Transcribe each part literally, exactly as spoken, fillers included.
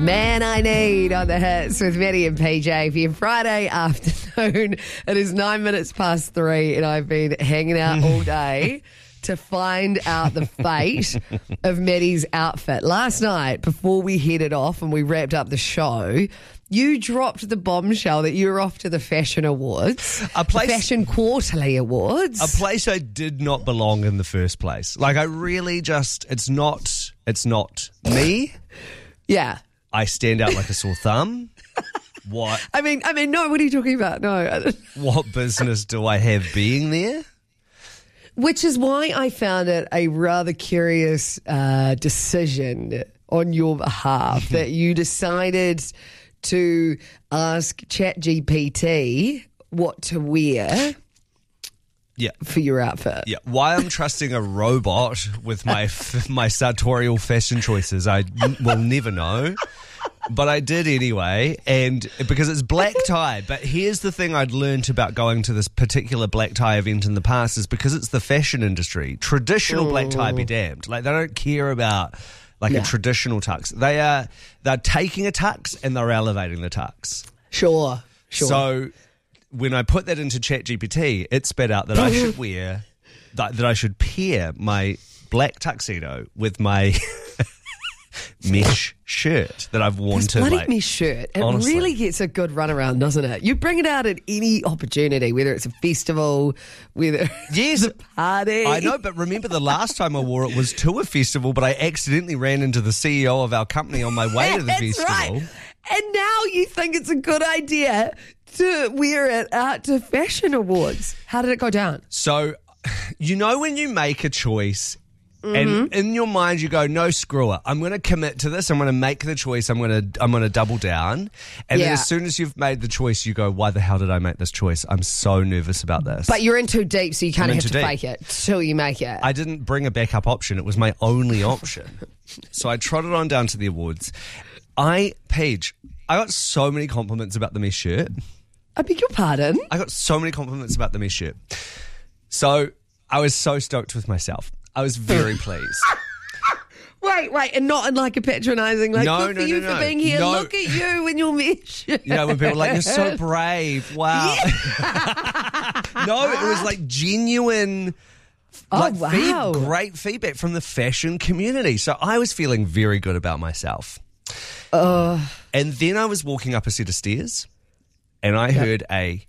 Man I Need on the hits with Maddie and P J for your Friday afternoon. It is nine minutes past three and I've been hanging out all day to find out the fate of Maddie's outfit. Last night, before we headed off and we wrapped up the show, you dropped the bombshell that you were off to the Fashion Awards, a place, the Fashion Quarterly Awards. a place I did not belong in the first place. Like I really just, it's not, it's not me. Yeah. I stand out like a sore thumb. What? I mean, I mean, no. What are you talking about? No. What business do I have being there? Which is why I found it a rather curious uh, decision on your behalf that you decided to ask ChatGPT what to wear. Yeah. For your outfit. Yeah. Why I'm trusting a robot with my f- my sartorial fashion choices, I n- will never know. But I did anyway, and because it's black tie. But here's the thing I'd learned about going to this particular black tie event in the past is because it's the fashion industry, traditional black tie be damned. Like they don't care about like yeah. a traditional tux. They are they're taking a tux and they're elevating the tux. Sure. Sure. So when I put that into ChatGPT, it spat out that I should wear, that, that I should pair my black tuxedo with my mesh shirt that I've worn this to bloody like, mesh shirt. It honestly. really gets a good runaround, doesn't it? You bring it out at any opportunity, whether it's a festival, whether yes, it's a party. I know, but remember the last time I wore it was to a festival, but I accidentally ran into the C E O of our company on my way to the That's festival. Right. And now you think it's a good idea to wear it out to Fashion Awards. How did it go down? So, you know when you make a choice mm-hmm. and in your mind you go, no, screw it. I'm going to commit to this. I'm going to make the choice. I'm going to I'm going to double down. And yeah. then as soon as you've made the choice, you go, why the hell did I make this choice? I'm so nervous about this. But you're in too deep, so you kind I'm of have to deep. fake it till you make it. I didn't bring a backup option. It was my only option. So I trotted on down to the awards. I, Paige, I got so many compliments about the mesh shirt. I beg your pardon? I got so many compliments about the mesh shirt. So I was so stoked with myself. I was very pleased. Wait, wait, and not in like a patronising, like, No, good no, for you no, for no. being here. No. Look at you in your mesh. You know, when people are like, you're so brave. Wow. No, it was like genuine, Oh, like wow. feed, great feedback from the fashion community. So I was feeling very good about myself. Uh, And then I was walking up a set of stairs and I heard a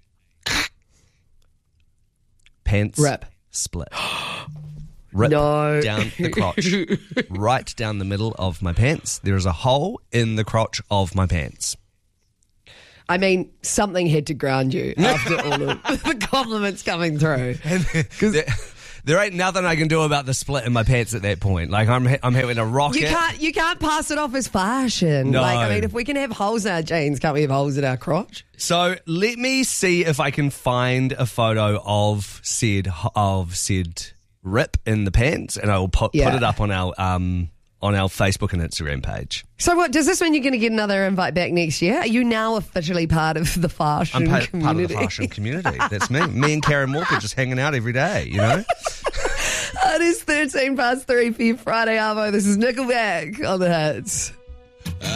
pants Rip. split. Rip No. down the crotch. Right down the middle of my pants. There is a hole in the crotch of my pants. I mean, something had to ground you after all of the compliments coming through. There, there ain't nothing I can do about the split in my pants at that point. Like I'm, I'm having a rocket. You can't, you can't pass it off as fashion. No. Like, I mean, if we can have holes in our jeans, can't we have holes in our crotch? So let me see if I can find a photo of said of said rip in the pants, and I will put, Yeah. put it up on our um on our Facebook and Instagram page. So what, does this mean you're going to get another invite back next year? Are you now officially part of the fashion I'm pa- part of community? the fashion community. That's me. Me and Karen Walker just hanging out every day. You know. It is thirteen past three for your Friday Arvo. This is Nickelback on the hits.